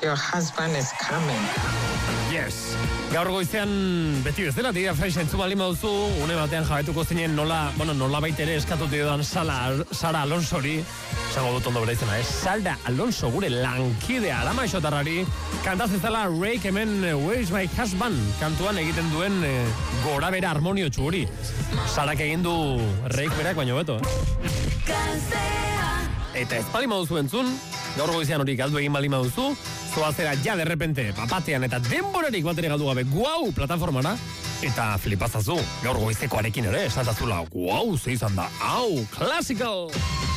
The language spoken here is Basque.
your husband is coming. Yes. Gaur goizean beti bezala, tira fresh entzun bali mauzu, une batean jabetuko zinen nola baitere eskatu diodan Sara Alonsori, esango dut ondo bera izena, Sara Alonso gure lankidea Arama Esotarrari, kantazezala Rake hemen Where's My Husband kantuan egiten duen gora bera harmoniotxu hori. Sarak egin du Rake berak baino beto. Eta ez bali mauzu entzun, gaur goizean hori galdu egin bali mauzu, zoazera ja derrepente, papatean eta denborarik batere galdu gabe, guau, plataformara, eta flipazazu, gaur goizekoarekin ere, esatazula, guau, ze izan da, hau, classical!